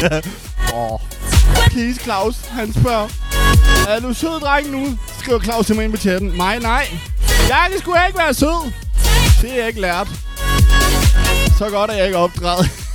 Please, Claus. Han spørger. Er du sød, dreng, nu? Skriver Claus til mig ind på chatten. Mig, nej. Jeg kan sgu ikke være sød. Det er jeg ikke lært. Så godt er jeg ikke opdraget.